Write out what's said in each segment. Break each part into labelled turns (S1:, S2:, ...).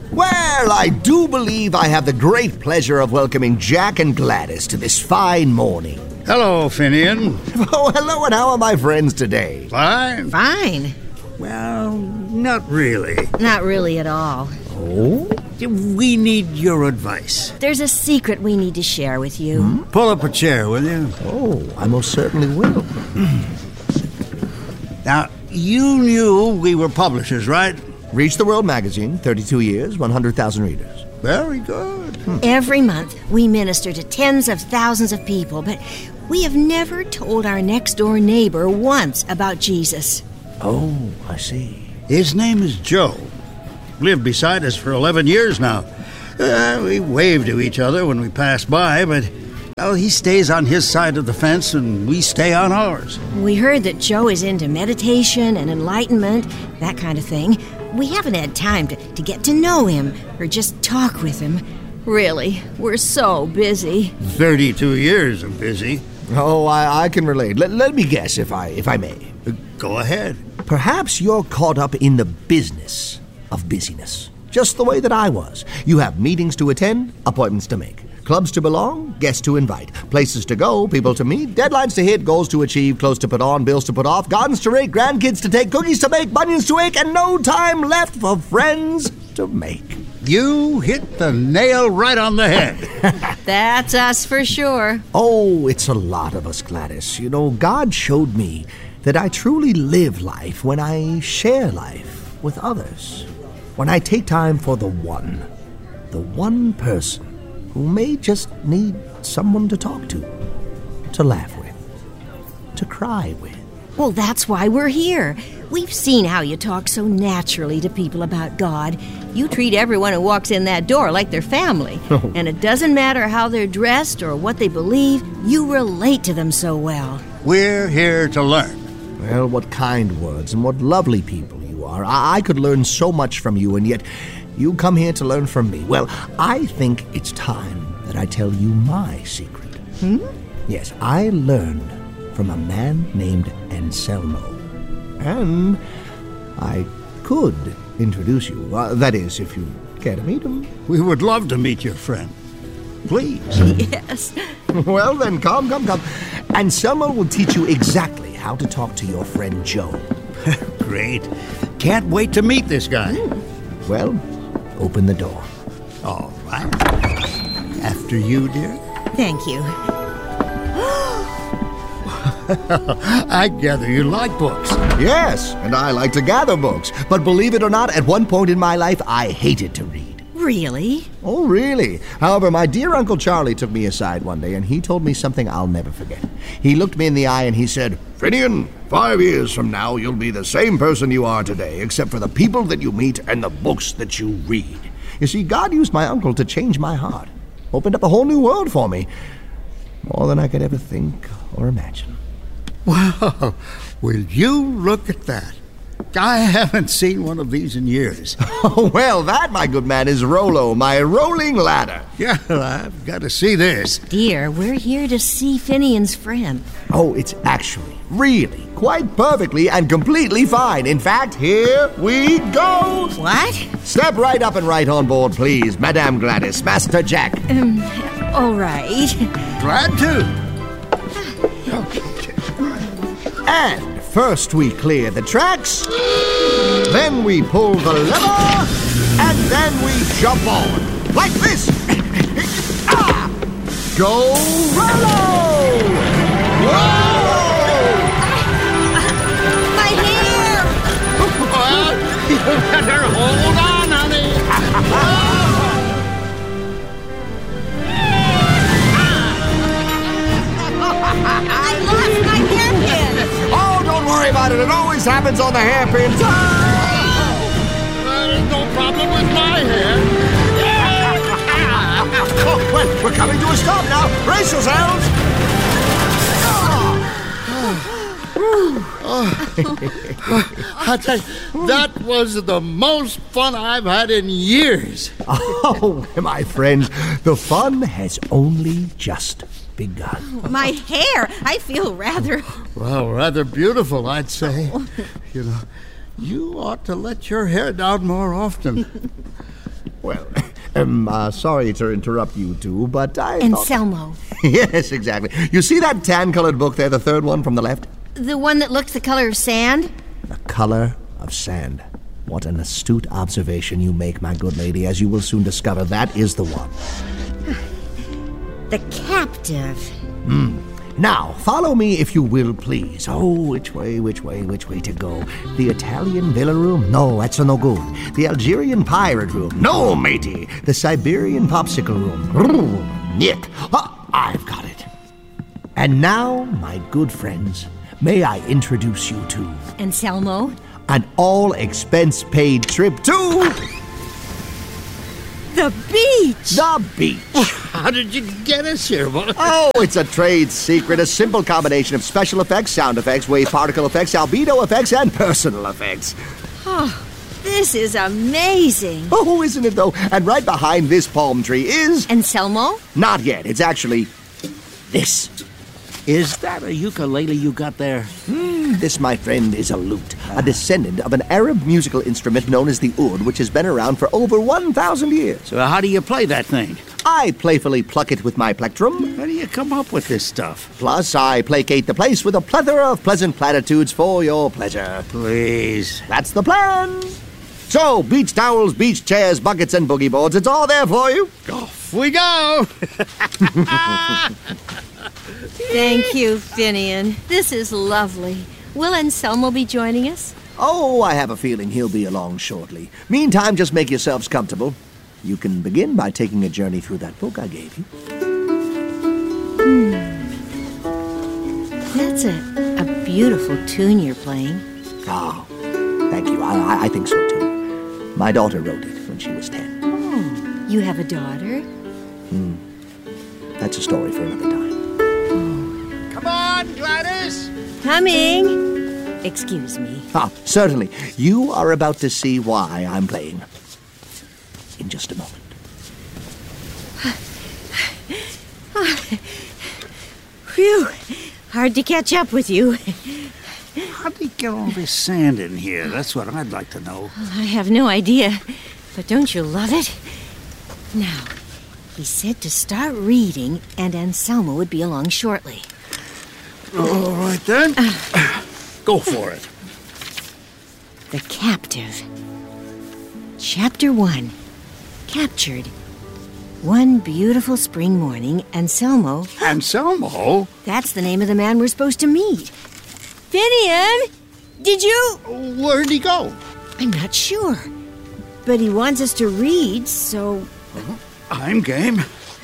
S1: Well, I do believe I have the great pleasure of welcoming Jack and Gladys to this fine morning.
S2: Hello, Finian.
S1: Oh, hello, and how are my friends today?
S2: Fine?
S3: Fine.
S2: Well, not really.
S3: Not really at all.
S1: Oh?
S2: We need your advice.
S3: There's a secret we need to share with you.
S2: Pull up a chair, will you?
S1: Oh, I most certainly will.
S2: Now, you knew we were publishers, right?
S1: Reach the World magazine, 32 years, 100,000 readers.
S2: Very good.
S3: Every month, we minister to tens of thousands of people, but we have never told our next-door neighbor once about Jesus.
S1: Oh, I see.
S2: His name is Joe. Lived beside us for 11 years now. We wave to each other when we pass by, but he stays on his side of the fence and we stay on ours.
S3: We heard that Joe is into meditation and enlightenment, that kind of thing. We haven't had time to get to know him or just talk with him. Really, we're so busy.
S2: 32 years of busy.
S1: Oh, I can relate. Let me guess, if I may.
S2: Go ahead.
S1: Perhaps you're caught up in the business of busyness, just the way that I was. You have meetings to attend, appointments to make, clubs to belong, guests to invite, places to go, people to meet, deadlines to hit, goals to achieve, clothes to put on, bills to put off, gardens to rake, grandkids to take, cookies to make, bunions to ache, and no time left for friends to make.
S2: You hit the nail right on the head.
S3: That's us for sure.
S1: Oh, it's a lot of us, Gladys. You know, God showed me that I truly live life when I share life with others. When I take time for the one person who may just need someone to talk to laugh with, to cry with.
S3: Well, that's why we're here. We've seen how you talk so naturally to people about God. You treat everyone who walks in that door like their family. And it doesn't matter how they're dressed or what they believe, you relate to them so well.
S2: We're here to learn.
S1: Well, what kind words and what lovely people you are. I could learn so much from you, and yet you come here to learn from me. Well, I think it's time that I tell you my secret. Yes, I learned from a man named Anselmo. And I could introduce you. That is, if you care to meet him.
S2: We would love to meet your friend. Please.
S3: Yes.
S1: Well, then, come. Anselmo will teach you exactly how to talk to your friend Joe.
S2: Great. Can't wait to meet this guy.
S1: Well, open the door.
S2: All right. After you, dear.
S3: Thank you.
S2: I gather you like books.
S1: Yes, and I like to gather books. But believe it or not, at one point in my life, I hated to read.
S3: Really?
S1: Oh, really? However, my dear Uncle Charlie took me aside one day, and he told me something I'll never forget. He looked me in the eye and he said, "Finian, 5 years from now, you'll be the same person you are today, except for the people that you meet and the books that you read." You see, God used my uncle to change my heart. Opened up a whole new world for me. More than I could ever think or imagine.
S2: Wow, will you look at that? I haven't seen one of these in years.
S1: Oh, well, that, my good man, is Rollo, my rolling ladder.
S2: Yeah, I've got to see this.
S3: Dear, we're here to see Finian's friend.
S1: Oh, it's actually, really, quite perfectly and completely fine. In fact, here we go.
S3: What?
S1: Step right up and right on board, please, Madame Gladys, Master Jack.
S3: All right.
S2: Glad to.
S1: And first we clear the tracks, then we pull the lever, and then we jump on. Like this. Go Rollo! Whoa!
S3: My hair!
S2: Well, you better hold on, honey.
S3: I lost my hairpin!
S1: Oh, don't worry about it. It always happens on the hairpins.
S2: There's no problem with my hair.
S1: Oh, well, we're coming to a stop now. Brace yourselves.
S2: I tell you, that was the most fun I've had in years.
S1: Oh, my friends, the fun has only just begun.
S3: My hair! I feel rather...
S2: Well, rather beautiful, I'd say. You know, you ought to let your hair down more often.
S1: Well, sorry to interrupt you two, but I
S3: Anselmo.
S1: Yes, exactly. You see that tan-colored book there, the third one from the left?
S3: The one that looked the color of sand?
S1: The color of sand. What an astute observation you make, my good lady. As you will soon discover, that is the one.
S3: The captive.
S1: Now, follow me if you will, please. Oh, which way to go? The Italian villa room? No, that's no good. The Algerian pirate room? No, matey. The Siberian popsicle room? Niet. I've got it. And now, my good friends, may I introduce you to
S3: Anselmo?
S1: an all-expense-paid trip to
S3: The beach!
S1: the beach.
S2: How did you get us here, boy?
S1: Oh, it's a trade secret, a simple combination of special effects, sound effects, wave particle effects, albedo effects, and personal effects.
S3: Oh, this is amazing.
S1: Oh, isn't it, though? And right behind this palm tree is...
S3: Anselmo?
S1: Not yet. It's actually this.
S2: Is that a ukulele you got there?
S1: This, my friend, is a lute, a descendant of an Arab musical instrument known as the oud, which has been around for over 1,000 years.
S2: So how do you play that thing?
S1: I playfully pluck it with my plectrum.
S2: How do you come up with this stuff?
S1: Plus, I placate the place with a plethora of pleasant platitudes for your pleasure.
S2: Please.
S1: That's the plan. So, beach towels, beach chairs, buckets, and boogie boards, it's all there for you.
S2: Off we go!
S3: Thank you, Finian. This is lovely. Will Anselmo be joining us?
S1: Oh, I have a feeling he'll be along shortly. Meantime, just make yourselves comfortable. You can begin by taking a journey through that book I gave you.
S3: That's a beautiful tune you're playing.
S1: Oh, thank you. I think so, too. My daughter wrote it when she was 10.
S3: Oh, you have a daughter?
S1: That's a story for another time.
S2: Come on, Gladys!
S3: Coming. Excuse me.
S1: Certainly. You are about to see why I'm playing. In just a moment.
S3: Phew. Hard to catch up with you.
S2: How do you get all this sand in here? That's what I'd like to know.
S3: I have no idea. But don't you love it? Now, he said to start reading, and Anselmo would be along shortly.
S2: All right, then. Go for it.
S3: The Captive. Chapter 1. Captured. One beautiful spring morning, Anselmo...
S2: Anselmo?
S3: That's the name of the man we're supposed to meet. Finian! Did you...
S2: Where'd he go?
S3: I'm not sure. But he wants us to read, so...
S2: I'm game.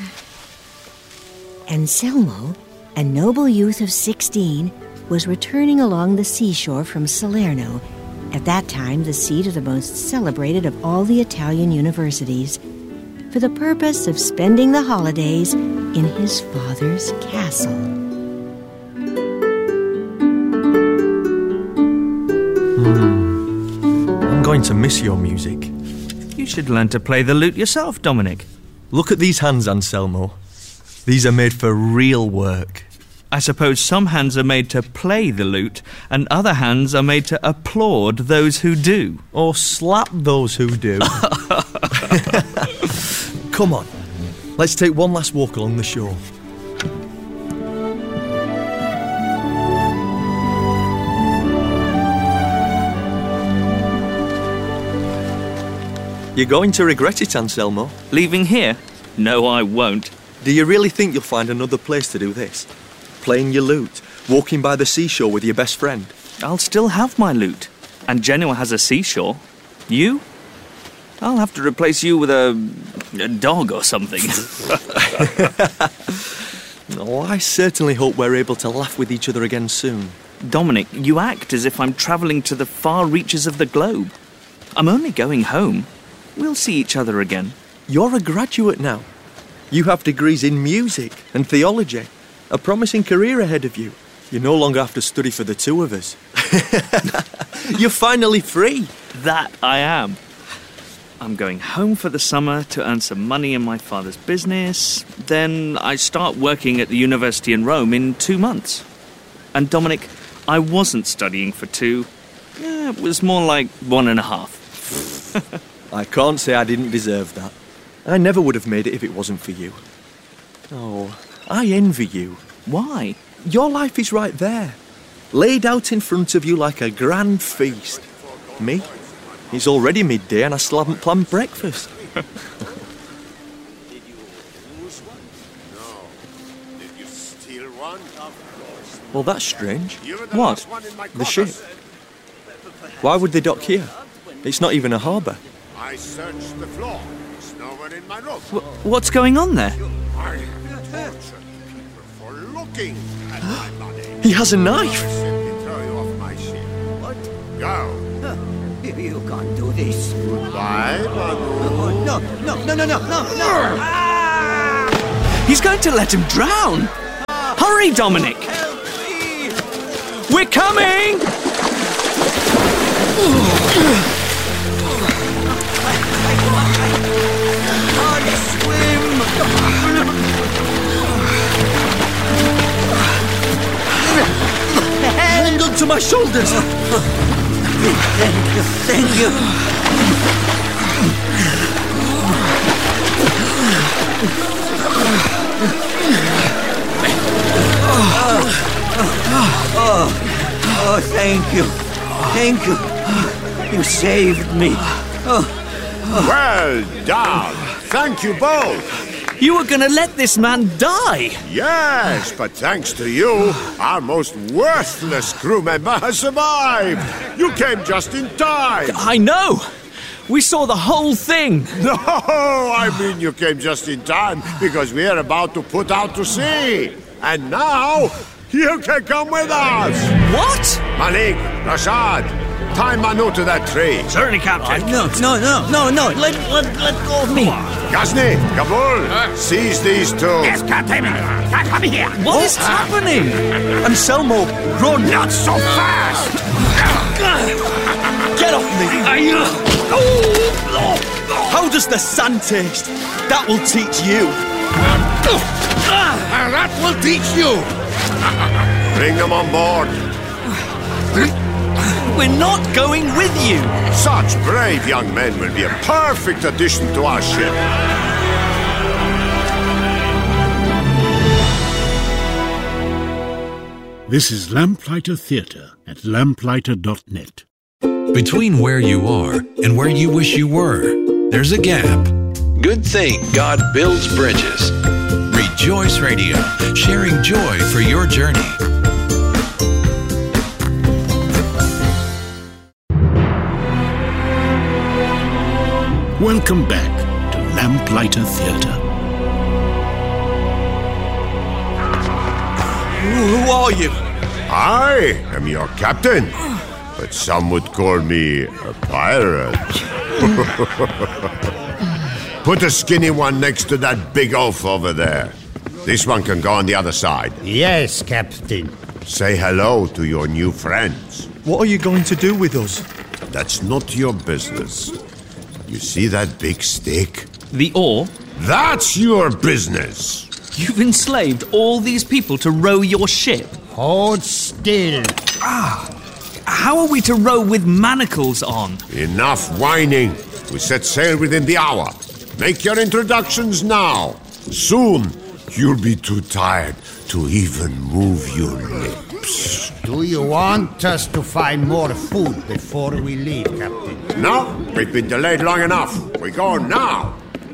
S3: Anselmo, a noble youth of 16, was returning along the seashore from Salerno, at that time the seat of the most celebrated of all the Italian universities, for the purpose of spending the holidays in his father's castle.
S4: I'm going to miss your music.
S5: You should learn to play the lute yourself, Dominic.
S4: Look at these hands, Anselmo. These are made for real work.
S5: I suppose some hands are made to play the lute, and other hands are made to applaud those who do.
S4: Or slap those who do. Come on, let's take one last walk along the shore. You're going to regret it, Anselmo.
S5: Leaving here? No, I won't.
S4: Do you really think you'll find another place to do this? Playing your lute, walking by the seashore with your best friend?
S5: I'll still have my lute. And Genoa has a seashore. You? I'll have to replace you with a dog or something.
S4: Oh, I certainly hope we're able to laugh with each other again soon.
S5: Dominic, you act as if I'm travelling to the far reaches of the globe. I'm only going home. We'll see each other again.
S4: You're a graduate now. You have degrees in music and theology, a promising career ahead of you. You no longer have to study for the two of us. You're finally free.
S5: That I am. I'm going home for the summer to earn some money in my father's business. Then I start working at the university in Rome in 2 months. And Dominic, I wasn't studying for 2. It was more like 1.5.
S4: I can't say I didn't deserve that. I never would have made it if it wasn't for you. Oh, I envy you.
S5: Why?
S4: Your life is right there, laid out in front of you like a grand feast. Me? It's already midday and I still haven't planned breakfast. Well, that's strange.
S5: What?
S4: The ship. Why would they dock here? It's not even a harbour.
S6: I searched the floor. There's no one in my room.
S5: What's going on there?
S6: I tortured people for looking at my money.
S4: He has a knife!
S6: Simply throw you off my ship. What? Go.
S7: You can't do this.
S6: Goodbye, Manu.
S7: No.
S5: He's going to let him drown! Hurry, Dominic! We're coming!
S4: Hold on to my shoulders!
S7: Thank you. Oh, thank you. Thank you. You saved me.
S6: Well done. Thank you both.
S5: You were going to let this man die!
S6: Yes, but thanks to you, our most worthless crew member has survived. You came just in time.
S5: I know! We saw the whole thing!
S6: No, I mean you came just in time because we are about to put out to sea. And now, you can come with us.
S5: What?
S6: Malik, Rashad, tie Manu to that tree.
S5: Certainly, Captain.
S7: No. Let go of me.
S6: Ghazni, Kabul, seize these two. Yes, Captain. Come here.
S5: What is happening?
S4: Anselmo, run!
S6: Not so fast.
S4: Get off me! How does the sand taste? That will teach you.
S6: That will teach you. Bring them on board.
S5: We're not going with you!
S6: Such brave young men will be a perfect addition to our ship.
S8: This is Lamplighter Theatre at lamplighter.net.
S9: Between where you are and where you wish you were, there's a gap. Good thing God builds bridges. Rejoice Radio, sharing joy for your journey.
S8: Welcome back to Lamplighter Theatre.
S4: Who are you?
S6: I am your captain, but some would call me a pirate. Put a skinny one next to that big oaf over there. This one can go on the other side.
S2: Yes, Captain.
S6: Say hello to your new friends.
S4: What are you going to do with us?
S6: That's not your business. You see that big stick?
S5: The oar?
S6: That's your business.
S5: You've enslaved all these people to row your ship.
S2: Hold still.
S5: How are we to row with manacles on?
S6: Enough whining. We set sail within the hour. Make your introductions now. Soon, you'll be too tired to even move your lips.
S2: Do you want us to find more food before we leave, Captain?
S6: No, we've been delayed long enough. We go now.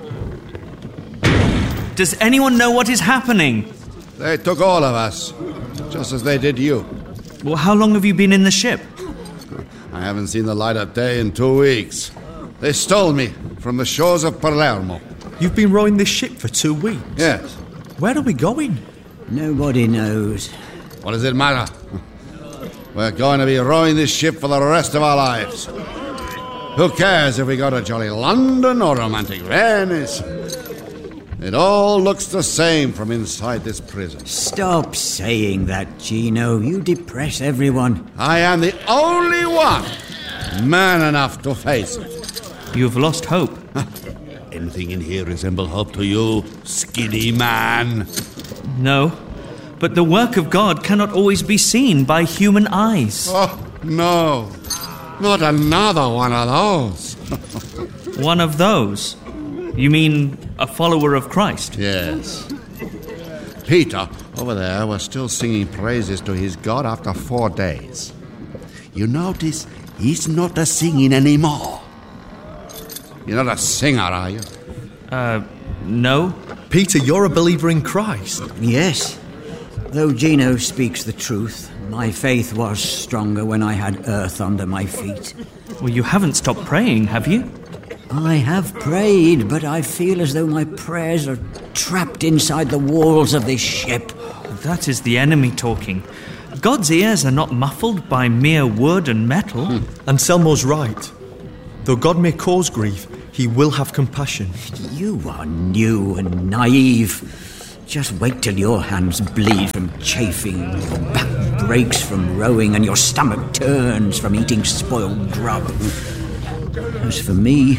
S5: Does anyone know what is happening?
S10: They took all of us, just as they did you.
S5: Well, how long have you been in the ship?
S10: I haven't seen the light of day in 2 weeks. They stole me from the shores of Palermo.
S4: You've been rowing this ship for 2 weeks?
S10: Yes.
S4: Where are we going?
S7: Nobody knows.
S10: What does it matter? We're going to be rowing this ship for the rest of our lives. Who cares if we go to jolly London or romantic Venice? It all looks the same from inside this prison.
S7: Stop saying that, Gino. You depress everyone.
S10: I am the only one man enough to face it.
S5: You've lost hope.
S10: Anything in here resemble hope to you, skinny man?
S5: No, but the work of God cannot always be seen by human eyes.
S10: Oh, no. Not another one of those.
S5: One of those? You mean a follower of Christ?
S10: Yes. Peter, over there, was still singing praises to his God after 4 days. You notice he's not a singing anymore. You're not a singer, are you?
S5: No.
S4: Peter, you're a believer in Christ.
S7: Yes. Though Gino speaks the truth, my faith was stronger when I had earth under my feet.
S5: Well, you haven't stopped praying, have you?
S7: I have prayed, but I feel as though my prayers are trapped inside the walls of this ship.
S5: That is the enemy talking. God's ears are not muffled by mere wood and metal.
S4: Anselmo's right. Though God may cause grief, he will have compassion.
S7: You are new and naive. Just wait till your hands bleed from chafing, your back breaks from rowing, and your stomach turns from eating spoiled grub. As for me,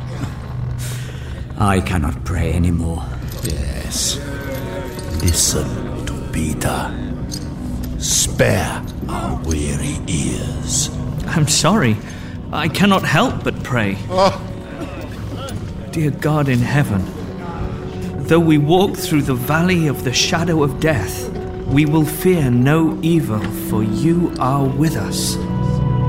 S7: I cannot pray anymore.
S6: Yes. Listen to Peter. Spare our weary ears.
S5: I'm sorry. I cannot help but pray. Dear God in heaven, though we walk through the valley of the shadow of death, we will fear no evil, for you are with us.